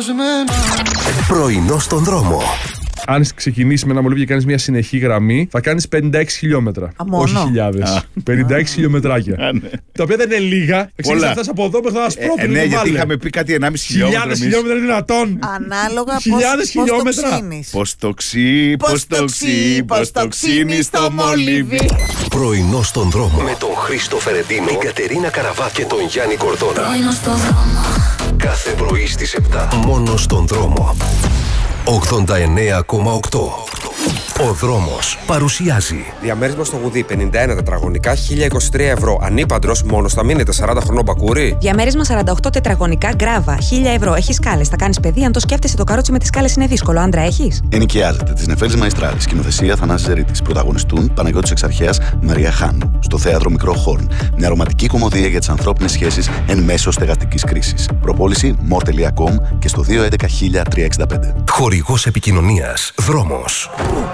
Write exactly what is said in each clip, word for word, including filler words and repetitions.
λανθασμένα. Πρωινό στον δρόμο. Αν ξεκινήσει με ένα μολύβι και κάνει μια συνεχή γραμμή, θα κάνει πενήντα έξι χιλιόμετρα. Α, μόνο. Όχι χιλιάδες. πενήντα έξι χιλιομετράκια. Τα οποία δεν είναι λίγα. Εξήγησα αυτά από εδώ μέχρι να σπρώχνουν. Ναι, γιατί είχαμε πει κάτι ενάμιση χιλιόμετρα. Χιλιάδες χιλιόμετρα είναι δυνατόν. Ανάλογα Χιλιάδες χιλιόμετρα. Πώς το ξύ, πώς το ξύ, πώς το ξύνει στο μολύβι. Πρωινό στον δρόμο. Με τον Χρήστο Φερεντίνο, την Κατερίνα Καραβά και τον Γιάννη Κορδόνα. Πρωινό στον δρόμο. Κάθε πρωί στις επτά. Μόνο στον δρόμο. ογδόντα εννέα κόμμα οκτώ. Ο δρόμος παρουσιάζει. Διαμέρισμα στο Γουδί, πενήντα ένα τετραγωνικά, χίλια είκοσι τρία ευρώ. Ανήπαντρος, μόνος θα μείνετε, σαράντα χρονών μπακούρι. Διαμέρισμα σαράντα οκτώ τετραγωνικά, γκράβα, χίλια ευρώ. Έχεις σκάλες, θα κάνεις παιδί. Αν το σκέφτεσαι, το καρότσι με τις σκάλες είναι δύσκολο. Άντρα έχεις. Ενοικιάζεται της Νεφέλης Μαϊστράλης. Σκηνοθεσία Θανάσης Ζερίτης. Πρωταγωνιστούν Παναγιώτης Εξαρχέας, Μαρία Χάνου. Στο θέατρο Μικρό Χόρν. Μια ρομαντική κομμωδία για τις ανθρώπινες σχέσεις εν μέσω στεγαστικής κρίσης. Προπόληση μορ τελεία κομ και στο δύο έντεκα χίλια τριακόσια εξήντα πέντε. Χορηγός επικοινωνίας. Δρόμος.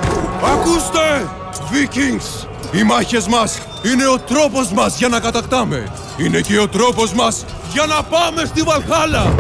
Ακούστε, Vikings! Οι μάχες μας είναι ο τρόπος μας για να κατακτάμε. Είναι και ο τρόπος μας για να πάμε στη Βαλχάλα.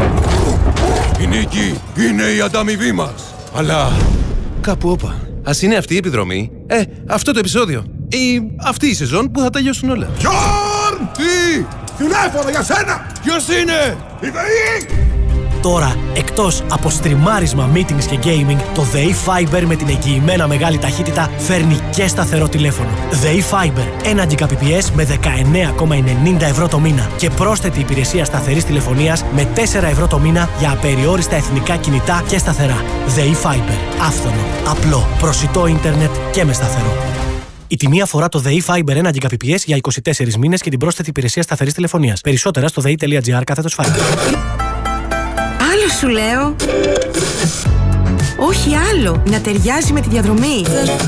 Η νίκη είναι η ανταμοιβή μας. Αλλά κάπου όπα. Ας είναι αυτή η επιδρομή. Ε, αυτό το επεισόδιο. Ή αυτή η σεζόν που θα τελειώσουν όλα. Γιόρν! Τι! Τηλέφωνο για σένα! Ποιος είναι? Η ΔΕΗ! Τώρα, εκτός από στριμάρισμα, meetings και gaming, το ΔΕΗ Fiber με την εγγυημένα μεγάλη ταχύτητα φέρνει και σταθερό τηλέφωνο. ΔΕΗ Fiber, ένα Gbps με δεκαεννέα κόμμα ενενήντα ευρώ το μήνα και πρόσθετη υπηρεσία σταθερής τηλεφωνίας με τέσσερα ευρώ το μήνα για απεριόριστα εθνικά κινητά και σταθερά. ΔΕΗ Fiber, άφθονο, απλό, προσιτό ίντερνετ και με σταθερό. Η τιμή αφορά το ΔΕΗ Fiber ένα Gbps για είκοσι τέσσερις μήνες και την πρόσθετη υπηρεσία σταθερής τηλεφωνίας. Περισσότερα στο δei.gr κάθετος Fiber. Άλλο σου λέω. Όχι άλλο. Να ταιριάζει με τη διαδρομή.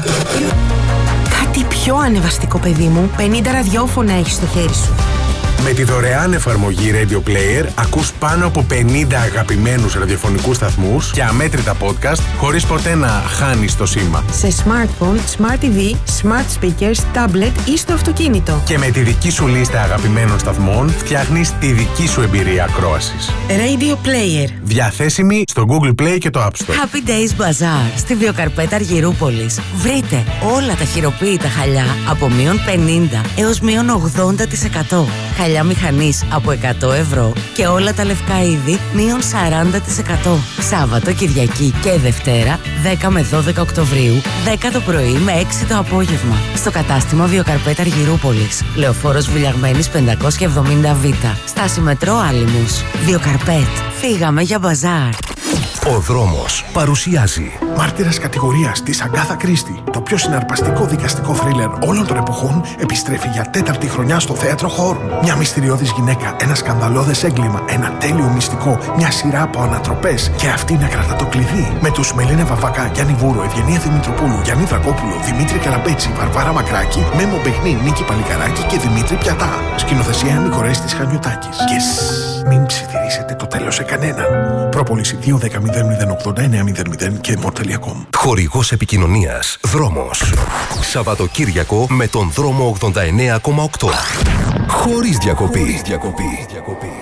Κάτι πιο ανεβαστικό, παιδί μου. πενήντα ραδιόφωνα έχεις στο χέρι σου. Με τη δωρεάν εφαρμογή Radio Player ακούς πάνω από πενήντα αγαπημένους ραδιοφωνικούς σταθμούς και αμέτρητα podcast χωρίς ποτέ να χάνεις το σήμα. Σε smartphone, smart τι βι, smart speakers, tablet ή στο αυτοκίνητο. Και με τη δική σου λίστα αγαπημένων σταθμών φτιάχνεις τη δική σου εμπειρία ακρόασης. Radio Player. Διαθέσιμη στο Google Play και το App Store. Happy Days Bazaar στη Βιοκαρπέτα Αργυρούπολης. Βρείτε όλα τα χειροποίητα χαλιά από μείον πενήντα έως μείον ογδόντα τοις εκατό. Χαλιά μηχανής από εκατό ευρώ και όλα τα λευκά είδη μείον σαράντα τοις εκατό. Σάββατο, Κυριακή και Δευτέρα δέκα με δώδεκα Οκτωβρίου, δέκα το πρωί με έξι το απόγευμα. Στο κατάστημα Βιοκαρπέτα Αργυρούπολης. Λεωφόρος Βουλιαγμένης πεντακόσια εβδομήντα Β. Στάση μετρό Άλυμος. Βιοκαρπέτ. Φύγαμε για μπαζάρ. Ο δρόμος παρουσιάζει. Μάρτυρας κατηγορίας της Αγκάθα Κρίστη. Το πιο συναρπαστικό δικαστικό θρίλερ όλων των εποχών επιστρέφει για τέταρτη χρονιά στο θέατρο Χόρν. Μια μυστηριώδης γυναίκα, ένα σκανδαλώδες έγκλημα, ένα τέλειο μυστικό, μια σειρά από ανατροπές και αυτή να κρατά το κλειδί. Με τους Μελίνα Βαβακά, Γιάννη Βούρο, Ευγενία Δημητροπούλου, Γιάννη Δρακόπουλο, Δημήτρη Καραμπέτσι, Βαρβάρα Μακράκη, Μέμο Μπεχνή, Νίκη Παλικαράκη και Δημήτρη Πιατά. Σκηνοθεσία Νικορέστης Χανιωτάκης. Και σ, μην ψιθυρίσετε το τέλος σε κανέναν. Προπόληση δύο δέκα μηδέν μηδέν ογδόντα εννέα μηδέν μηδέν και μορ τελεία κομ. Χορηγός επικοινωνίας. Δρόμος. Σαββατοκύριακο με τον δρόμο ογδόντα εννέα κόμμα οκτώ. Χωρίς διακοπή. Χωρίς διακοπή.